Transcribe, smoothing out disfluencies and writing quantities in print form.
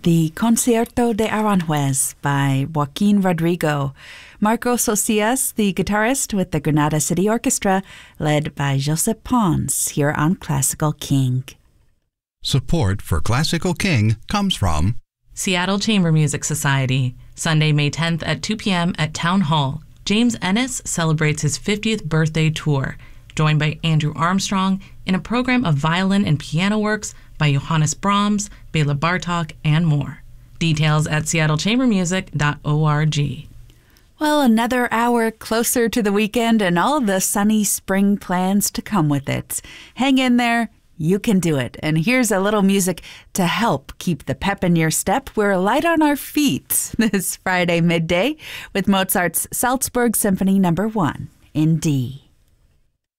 The Concierto de Aranjuez by Joaquin Rodrigo. Marcos Ocias, the guitarist with the Granada City Orchestra, led by Josep Pons, here on Classical King. Support for Classical King comes from Seattle Chamber Music Society, Sunday, May 10th at 2 p.m. at Town Hall. James Ennis celebrates his 50th birthday tour, joined by Andrew Armstrong in a program of violin and piano works by Johannes Brahms, Bela Bartok, and more. Details at seattlechambermusic.org. Well, another hour closer to the weekend and all the sunny spring plans to come with it. Hang in there. You can do it. And here's a little music to help keep the pep in your step. We're light on our feet this Friday midday with Mozart's Salzburg Symphony No. 1 in D.